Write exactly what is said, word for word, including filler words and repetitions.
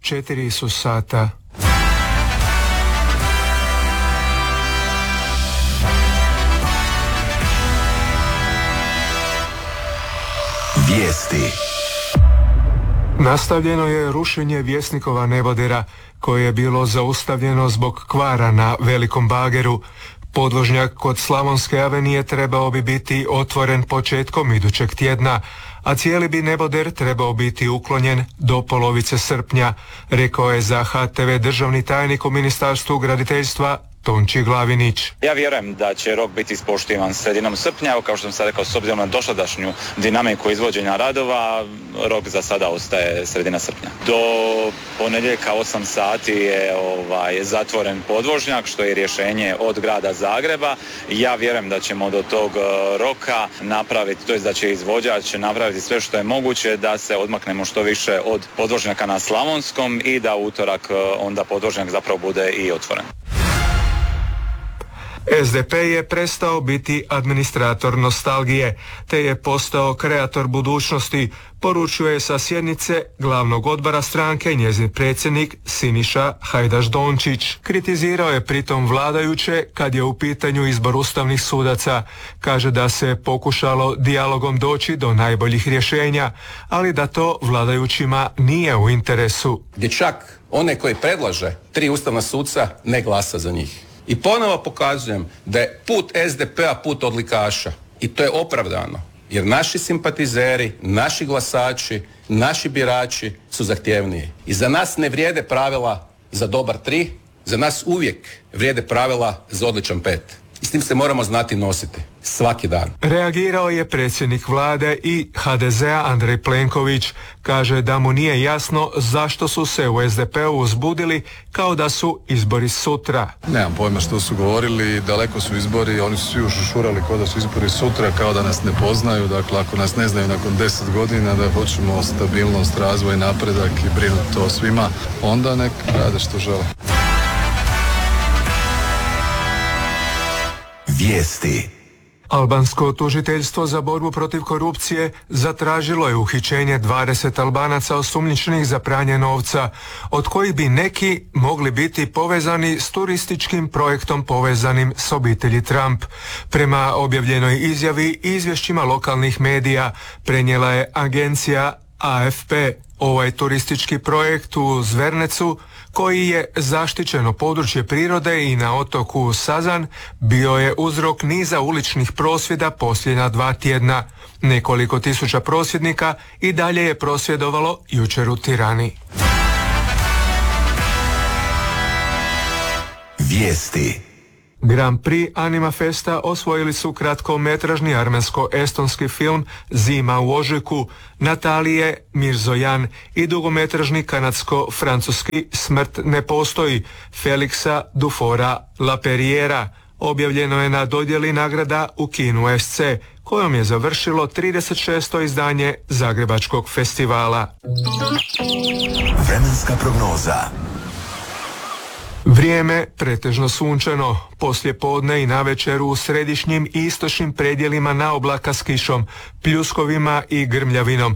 četiri su sata. Vijesti. Nastavljeno je rušenje Vjesnikova nebodera koje je bilo zaustavljeno zbog kvara na velikom bageru. Podvožnjak kod Slavonske avenije trebao bi biti otvoren početkom idućeg tjedna, a cijeli bi neboder trebao biti uklonjen do polovice srpnja, rekao je za H T V državni tajnik u Ministarstvu graditeljstva Tonči Glavinić. Ja vjerujem da će rok biti ispoštivan sredinom srpnja, evo kao što sam sad rekao, s obzirom na dosadašnju dinamiku izvođenja radova, rok za sada ostaje sredina srpnja. Do ponedjeljka osam sati je ovaj, zatvoren podvožnjak, što je rješenje od grada Zagreba. Ja vjerujem da ćemo do tog roka napraviti, to jest da će izvođač napraviti sve što je moguće da se odmaknemo što više od podvožnjaka na Slavonskom i da utorak onda podvožnjak zapravo bude i otvoren. S D P je prestao biti administrator nostalgije, te je postao kreator budućnosti, poručuje sa sjednice glavnog odbora stranke njezin predsjednik Siniša Hajdaš-Dončić. Kritizirao je pritom vladajuće kad je u pitanju izbor ustavnih sudaca. Kaže da se pokušalo dijalogom doći do najboljih rješenja, ali da to vladajućima nije u interesu. Gdje čak one koji predlaže tri ustavna suca ne glasa za njih. I ponovo pokazujem da je put S D P-a put odlikaša. I to je opravdano. Jer naši simpatizeri, naši glasači, naši birači su zahtjevniji. I za nas ne vrijede pravila za dobar tri, za nas uvijek vrijede pravila za odličan pet. I s tim se moramo znati nositi. Svaki dan. Reagirao je predsjednik vlade i H D Z-a Andrej Plenković. Kaže da mu nije jasno zašto su se u S D P-u uzbudili kao da su izbori sutra. Nemam pojma što su govorili, daleko su izbori, oni su svi ušušurali kao da su izbori sutra, kao da nas ne poznaju. Dakle, ako nas ne znaju nakon deset godina da hoćemo stabilnost, razvoj, napredak i brinuti to svima, onda nek rade što žele. Vijesti. Albansko tužiteljstvo za borbu protiv korupcije zatražilo je uhićenje dvadeset Albanaca osumnjičenih za pranje novca, od kojih bi neki mogli biti povezani s turističkim projektom povezanim s obitelji Trump. Prema objavljenoj izjavi i izvješćima lokalnih medija prenijela je agencija A F P. Ovaj turistički projekt u Zvernecu, koji je zaštićeno područje prirode i na otoku Sazan, bio je uzrok niza uličnih prosvjeda posljednja dva tjedna. Nekoliko tisuća prosvjednika i dalje je prosvjedovalo jučer u Tirani. Vijesti. Grand Prix Anima Festa osvojili su kratkometražni armensko-estonski film Zima u ožujku Natalije Mirzojan i dugometražni kanadsko-francuski Smrt ne postoji Felixa Dufora Laperiera. Objavljeno je na dodjeli nagrada u kinu S C, kojom je završilo trideset šesto izdanje Zagrebačkog festivala. Vremenska prognoza. Vrijeme pretežno sunčano, poslije podne i navečer u središnjim i istočnim predjelima na oblaka s kišom, pljuskovima i grmljavinom.